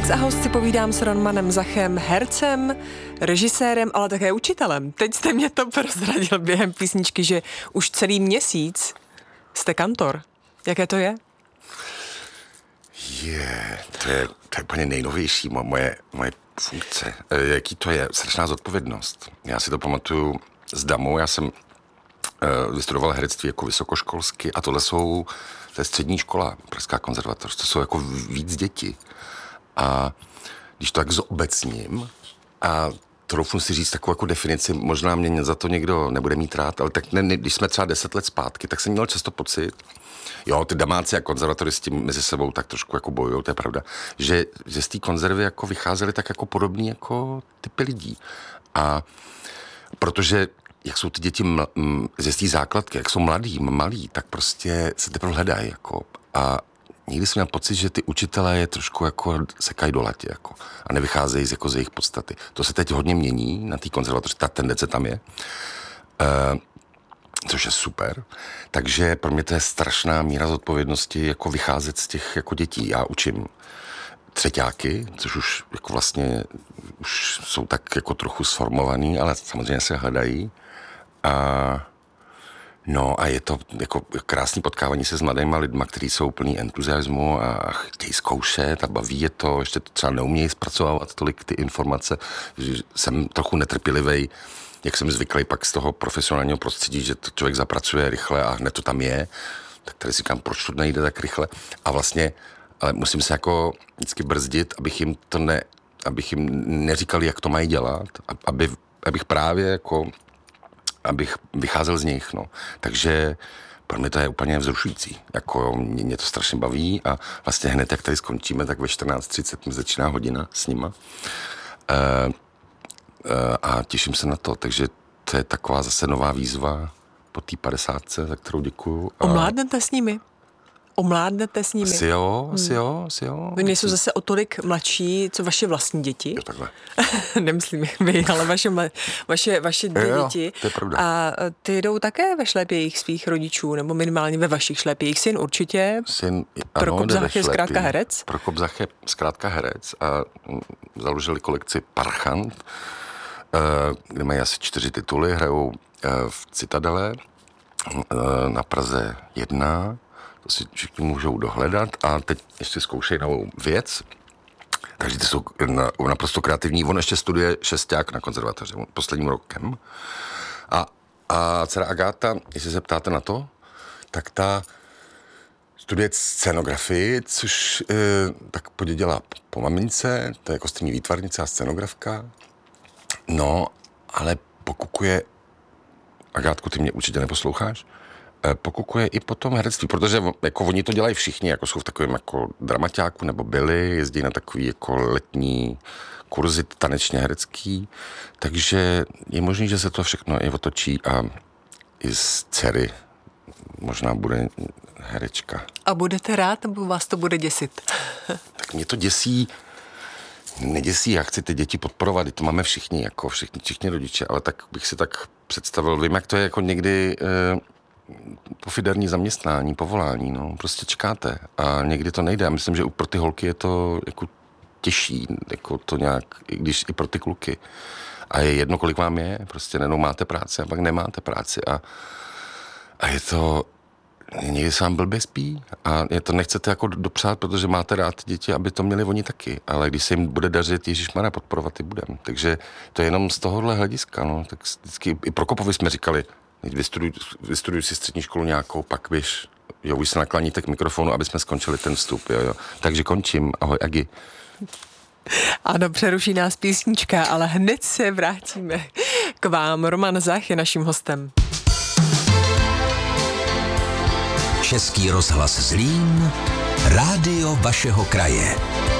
Víc a host si povídám s Romanem Zachem, hercem, režisérem, ale také učitelem. Teď jste mě to prozradil během písničky, že už celý měsíc jste kantor. Jaké to je? To je úplně nejnovější moje funkce. Jaký to je? Strašná zodpovědnost. Já si to pamatuju s Damou, já jsem vystudoval herectví jako vysokoškolsky a to je střední škola, Pražská konzervatoř, to jsou jako víc děti. A když to tak zobecním a troufnu si říct takovou jako definici, možná mě za to někdo nebude mít rád, ale tak když jsme třeba 10 let zpátky, tak jsem měl často pocit, jo, ty damáci a konzervatoristi mezi sebou tak trošku jako bojujou, to je pravda, že z té konzervy jako vycházely tak jako podobný jako typy lidí. A protože jak jsou ty děti ze té základky, jak jsou malí, tak prostě se teprve hledají, jako. A někdy jsem měl pocit, že ty učitelé je trošku jako sekají do latě, jako. A nevycházejí z jejich podstaty. To se teď hodně mění na té konzervatoři, ta tendence tam je. Což je super. Takže pro mě to je strašná míra zodpovědnosti, jako vycházet z těch jako dětí. Já učím třeťáky, což už jako vlastně už jsou tak jako trochu sformovaný, ale samozřejmě se hledají. A je to jako krásný potkávání se s mladýma lidma, kteří jsou plný entuziasmu a chtějí zkoušet a baví je to, ještě to třeba neumějí zpracovávat tolik ty informace, že jsem trochu netrpělivej, jak jsem zvyklý pak z toho profesionálního prostředí, že to člověk zapracuje rychle a hned to tam je, tak tady si říkám, proč to nejde tak rychle a vlastně, ale musím se jako vždycky brzdit, abych jim neříkal, jak to mají dělat, abych právě jako abych vycházel z nich, no. Takže pro mě to je úplně vzrušující. Jako mě to strašně baví a vlastně hned, jak tady skončíme, tak ve 14:30 mi začíná hodina s nima. A těším se na to, takže to je taková zase nová výzva po té 50, za kterou děkuju. Omládnete s nimi? Asi jo. Oni nejsou zase o tolik mladší, co vaše vlastní děti? Jo, takhle. Nemyslím vy, ale vaše dvě děti. To je pravda. A ty jdou také ve šlépějích svých rodičů, nebo minimálně ve vašich šlépějích. Syn určitě. Prokop Zach je zkrátka herec. Prokop Zach je zkrátka herec a založili kolekci Parchant, kde mají asi 4 tituly, hrajou v Citadele na Praze 1, to si všichni můžou dohledat a teď ještě zkoušejí novou věc, takže ty jsou naprosto kreativní. On ještě studuje šesták na konzervatoři posledním rokem a dcera Agáta, jestli se ptáte na to, tak ta studuje scenografii, což tak poděděla po mamince, to je kostýmní výtvarnice a scenografka. No, ale pokukuje, Agátku, ty mě určitě neposloucháš, pokukuje i po tom herectví, protože jako oni to dělají všichni, jako jsou v takovém jako dramaťáku nebo byli, jezdí na takový jako letní kurzy tanečně herecký, takže je možný, že se to všechno i otočí a i z dcery možná bude herečka. A budete rád, nebo vás to bude děsit? Tak mě to neděsí, já chci ty děti podporovat, to máme všichni, jako všichni rodiče, ale tak bych si tak představil, vím, jak to je jako někdy pofiderní zaměstnání, povolání, no, prostě čekáte a někdy to nejde. Já myslím, že pro ty holky je to jako těžší, jako to nějak, i když i pro ty kluky. A je jedno, kolik vám je, prostě nenou máte práci a pak nemáte práci a je to, někdy se vám blbě spí a je to nechcete jako dopřát, protože máte rád děti, aby to měli oni taky, ale když se jim bude dařit, ježišmarja, podporovat i budem. Takže to je jenom z tohohle hlediska, no, tak vždycky i Prokopovi jsme říkali, vystuduj si střední školu nějakou, pak už se nakláníte k mikrofonu, aby jsme skončili ten vstup, jo. Takže končím, ahoj Agi. Ano, přeruší nás písnička, ale hned se vrátíme k vám. Roman Zach je naším hostem. Český rozhlas Zlín, rádio vašeho kraje.